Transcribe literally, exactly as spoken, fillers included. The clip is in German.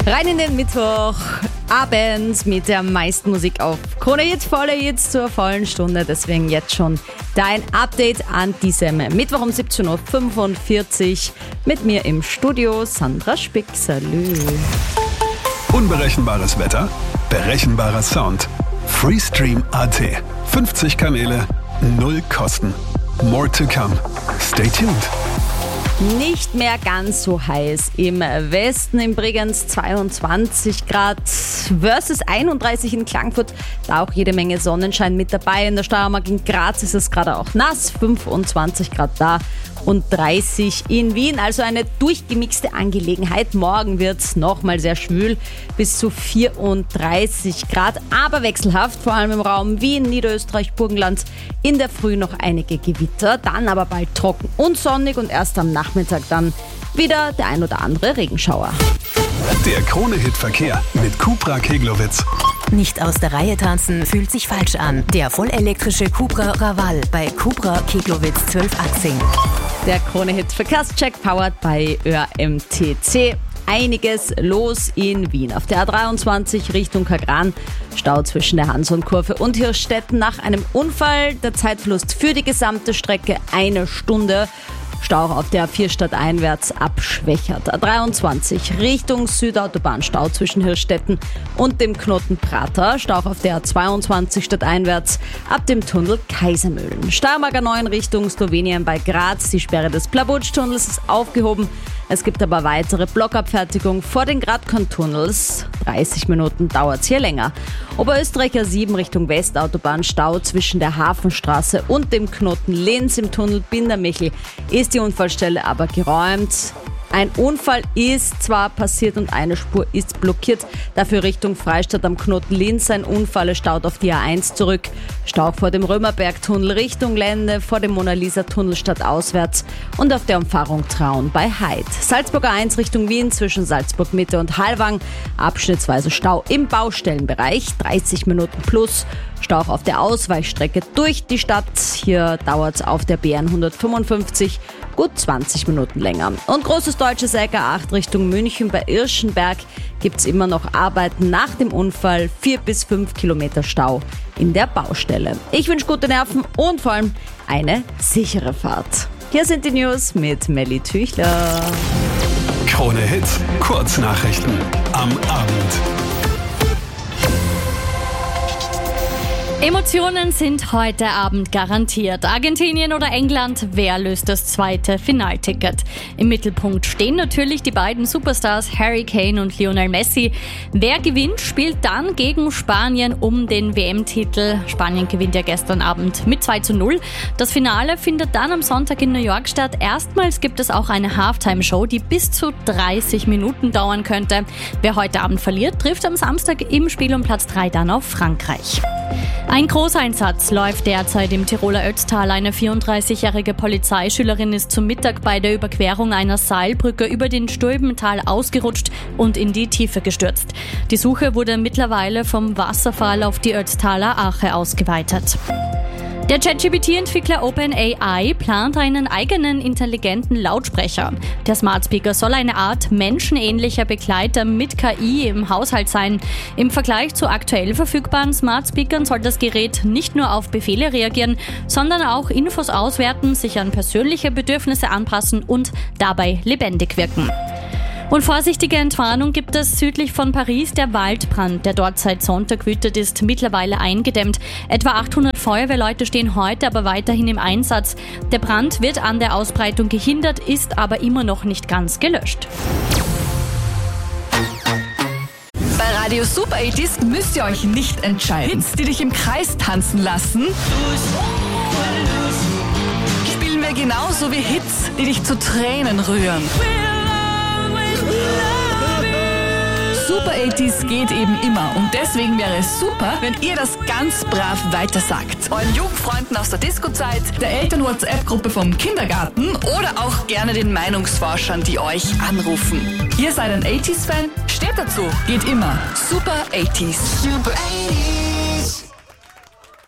Rein in den Mittwochabend mit der meisten Musik auf Krone Hit, volle Hits zur vollen Stunde. Deswegen jetzt schon dein Update an diesem Mittwoch um siebzehn Uhr fünfundvierzig. Mit mir im Studio Sandra Spick. Salü. Unberechenbares Wetter, berechenbarer Sound. Freestream Punkt a t. fünfzig Kanäle, null Kosten. More to come. Stay tuned. Nicht mehr ganz so heiß. Im Westen, in Bregenz zweiundzwanzig Grad versus einunddreißig in Klagenfurt. Da auch jede Menge Sonnenschein mit dabei. In der Steiermark, in Graz ist es gerade auch nass. fünfundzwanzig Grad da und dreißig in Wien. Also eine durchgemixte Angelegenheit. Morgen wird es nochmal sehr schwül, bis zu vierunddreißig Grad. Aber wechselhaft, vor allem im Raum Wien, Niederösterreich, Burgenland. In der Früh noch einige Gewitter, dann aber bald trocken und sonnig und erst am Nachmittag dann wieder der ein oder andere Regenschauer. Der Krone-Hit-Verkehr mit Cupra Keglowitz. Nicht aus der Reihe tanzen fühlt sich falsch an. Der vollelektrische Cupra Raval bei Cupra Keglowitz zwölf achtzehn. Der Krone-Hit-Verkehrscheck powered bei Ö M T C. Einiges los in Wien. Auf der A dreiundzwanzig Richtung Kagran. Stau zwischen der Hanson-Kurve und Hirschstetten nach einem Unfall. Der Zeitverlust für die gesamte Strecke eine Stunde. Stau auf der A vier stadteinwärts abschwächert. A dreiundzwanzig Richtung Südautobahn. Stau zwischen Hirschstetten und dem Knoten Prater. Stau auf der A zweiundzwanzig stadteinwärts ab dem Tunnel Kaisermühlen. Steiermark A neun Richtung Slowenien bei Graz. Die Sperre des Plabutsch-Tunnels ist aufgehoben. Es gibt aber weitere Blockabfertigung vor den Gradkorn-Tunnels. dreißig Minuten dauert es hier länger. Oberösterreich A sieben Richtung Westautobahn. Stau zwischen der Hafenstraße und dem Knoten Linz im Tunnel Bindermichel. Ist die Unfallstelle aber geräumt. Ein Unfall ist zwar passiert und eine Spur ist blockiert. Dafür Richtung Freistadt am Knoten Linz. Ein Unfall staut auf die A eins zurück. Stau vor dem Römerberg-Tunnel Richtung Lende, vor dem Mona-Lisa-Tunnel stadtauswärts und auf der Umfahrung Traun bei Heid. Salzburg A eins Richtung Wien zwischen Salzburg-Mitte und Hallwang. Abschnittsweise Stau im Baustellenbereich. dreißig Minuten plus. Stau auf der Ausweichstrecke durch die Stadt. Hier dauert es auf der B hundertfünfundfünfzig gut zwanzig Minuten länger. Und großes deutsches Eck A acht Richtung München bei Irschenberg gibt es immer noch Arbeiten nach dem Unfall. vier bis fünf Kilometer Stau in der Baustelle. Ich wünsche gute Nerven und vor allem eine sichere Fahrt. Hier sind die News mit Melly Tüchler. Krone Hit, Kurznachrichten am Abend. Emotionen sind heute Abend garantiert. Argentinien oder England, wer löst das zweite Finalticket? Im Mittelpunkt stehen natürlich die beiden Superstars Harry Kane und Lionel Messi. Wer gewinnt, spielt dann gegen Spanien um den W M-Titel. Spanien gewinnt ja gestern Abend mit zwei zu null. Das Finale findet dann am Sonntag in New York statt. Erstmals gibt es auch eine Halftime-Show, die bis zu dreißig Minuten dauern könnte. Wer heute Abend verliert, trifft am Samstag im Spiel um Platz drei dann auf Frankreich. Ein Großeinsatz läuft derzeit im Tiroler Ötztal. Eine vierunddreißigjährige Polizeischülerin ist zum Mittag bei der Überquerung einer Seilbrücke über den Stulbental ausgerutscht und in die Tiefe gestürzt. Die Suche wurde mittlerweile vom Wasserfall auf die Ötztaler Ache ausgeweitet. Der ChatGPT-Entwickler OpenAI plant einen eigenen intelligenten Lautsprecher. Der Smart Speaker soll eine Art menschenähnlicher Begleiter mit K I im Haushalt sein. Im Vergleich zu aktuell verfügbaren Smart Speakern soll das Gerät nicht nur auf Befehle reagieren, sondern auch Infos auswerten, sich an persönliche Bedürfnisse anpassen und dabei lebendig wirken. Und vorsichtige Entwarnung gibt es südlich von Paris. Der Waldbrand, der dort seit Sonntag wütet, ist mittlerweile eingedämmt. Etwa achthundert Feuerwehrleute stehen heute aber weiterhin im Einsatz. Der Brand wird an der Ausbreitung gehindert, ist aber immer noch nicht ganz gelöscht. Bei Radio Super achtziger müsst ihr euch nicht entscheiden. Hits, die dich im Kreis tanzen lassen, spielen wir genauso wie Hits, die dich zu Tränen rühren. Super achtziger geht eben immer und deswegen wäre es super, wenn ihr das ganz brav weitersagt. Euren Jugendfreunden aus der Disco-Zeit, der Eltern-WhatsApp-Gruppe vom Kindergarten oder auch gerne den Meinungsforschern, die euch anrufen. Ihr seid ein achtziger-Fan? Steht dazu. Geht immer. Super achtziger. Super achtziger.